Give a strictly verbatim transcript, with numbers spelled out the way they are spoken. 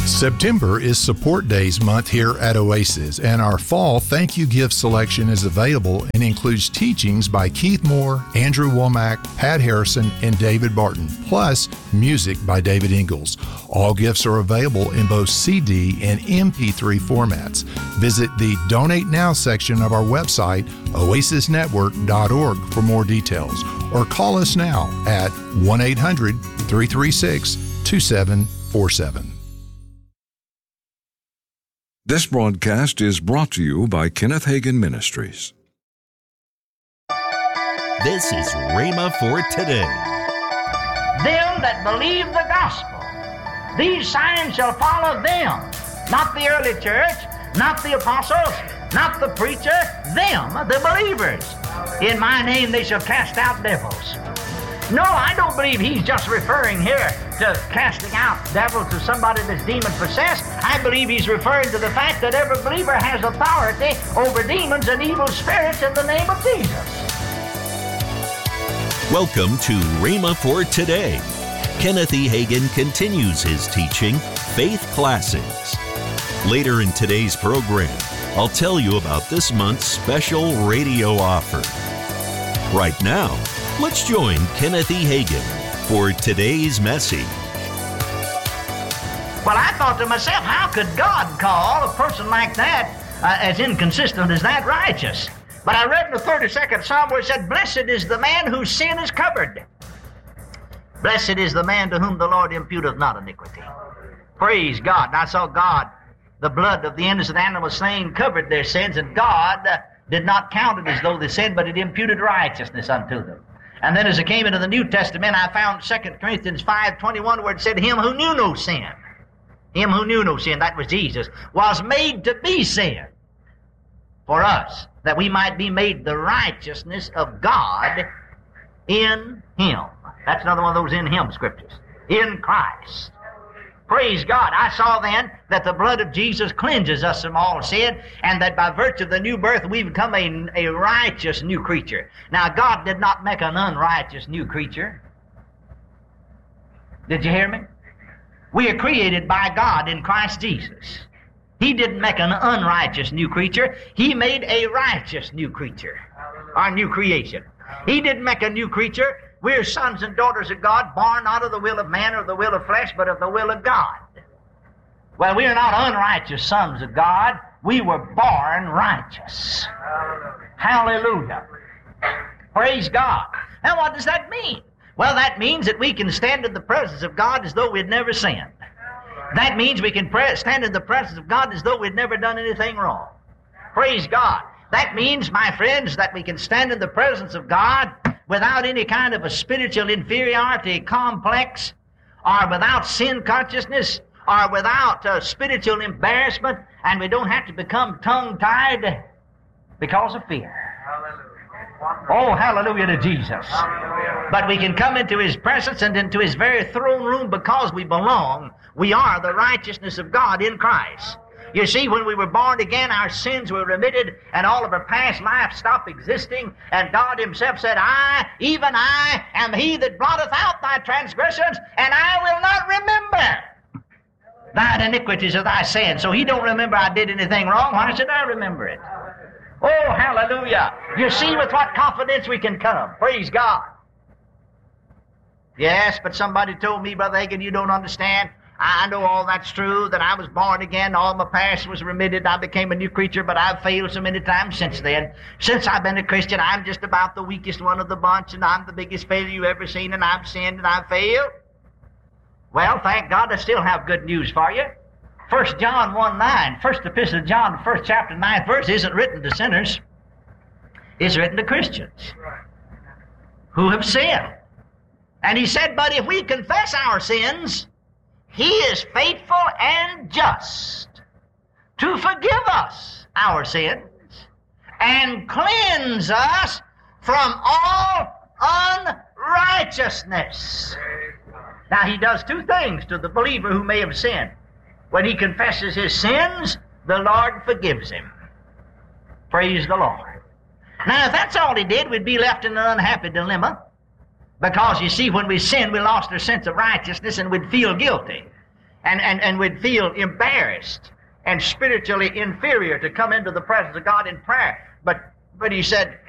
September is Support Days month here at Oasis, and our fall thank you gift selection is available and includes teachings by Keith Moore, Andrew Womack, Pat Harrison, and David Barton, plus music by David Ingalls. All gifts are available in both C D and M P three formats. Visit the Donate Now section of our website, oasis network dot org, for more details, or call us now at one eight hundred, three three six, two seven four seven. This broadcast is brought to you by Kenneth Hagin Ministries. This is Rhema for today. Them that believe the gospel, these signs shall follow them. Not the early church, not the apostles, not the preacher, them, the believers. In my name they shall cast out devils. No, I don't believe he's just referring here to casting out devils to somebody that's demon-possessed. I believe he's referring to the fact that every believer has authority over demons and evil spirits in the name of Jesus. Welcome to Rhema for Today. Kenneth E. Hagin continues his teaching, Faith Classics. Later in today's program, I'll tell you about this month's special radio offer. Right now, let's join Kenneth E. Hagin for today's message. Well, I thought to myself, how could God call a person like that, uh, as inconsistent as that, righteous? But I read in the thirty-second Psalm where it said, blessed is the man whose sin is covered. Blessed is the man to whom the Lord imputeth not iniquity. Praise God. And I saw God, the blood of the innocent animal slain covered their sins, and God uh, did not count it as though they sinned, but it imputed righteousness unto them. And then as I came into the New Testament, I found Second Corinthians five twenty-one where it said, him who knew no sin, him who knew no sin, that was Jesus, was made to be sin for us, that we might be made the righteousness of God in him. That's another one of those in him scriptures. In Christ. Praise God. I saw then that the blood of Jesus cleanses us from all sin, and that by virtue of the new birth we become a, a righteous new creature. Now, God did not make an unrighteous new creature. Did you hear me? We are created by God in Christ Jesus. He didn't make an unrighteous new creature. He made a righteous new creature, our new creation. He didn't make a new creature. We're sons and daughters of God, born not of the will of man or the will of flesh, but of the will of God. Well, we are not unrighteous sons of God. We were born righteous. Hallelujah. Praise God. Now, what does that mean? Well, that means that we can stand in the presence of God as though we'd never sinned. That means we can pre- stand in the presence of God as though we'd never done anything wrong. Praise God. That means, my friends, that we can stand in the presence of God without any kind of a spiritual inferiority complex, or without sin consciousness, or without uh, spiritual embarrassment, and we don't have to become tongue-tied because of fear. Oh, hallelujah to Jesus. But we can come into his presence and into his very throne room because we belong. We are the righteousness of God in Christ. You see, when we were born again, our sins were remitted, and all of our past life stopped existing, and God himself said, I, even I, am he that blotteth out thy transgressions, and I will not remember thine iniquities of thy sins. So he don't remember I did anything wrong. Why should I remember it? Oh, hallelujah. You see with what confidence we can come. Praise God. Yes, but somebody told me, Brother Hagin, you don't understand. I know all that's true, that I was born again, all my past was remitted, I became a new creature, but I've failed so many times since then. Since I've been a Christian, I'm just about the weakest one of the bunch, and I'm the biggest failure you've ever seen, and I've sinned and I've failed. Well, thank God I still have good news for you. First John one nine, first epistle of John, first chapter, ninth verse, isn't written to sinners. It's written to Christians who have sinned. And he said, but if we confess our sins, he is faithful and just to forgive us our sins and cleanse us from all unrighteousness. Now, he does two things to the believer who may have sinned. When he confesses his sins, the Lord forgives him. Praise the Lord. Now, if that's all he did, we'd be left in an unhappy dilemma. Because, you see, when we sinned, we lost our sense of righteousness and we'd feel guilty. And, and, and we'd feel embarrassed and spiritually inferior to come into the presence of God in prayer. But, but he said,